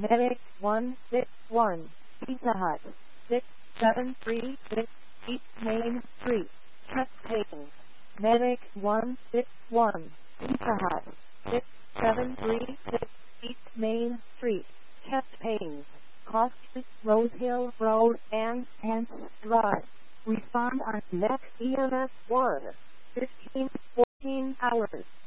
Medic 161, Pizza Hut, 6736 East Main Street, chest pains. Medic 161, Pizza Hut, 6736 East Main Street, chest pains. Cost Rose Hill Road and Hence Drive. Respond on next EMS 1, 15-14 hours.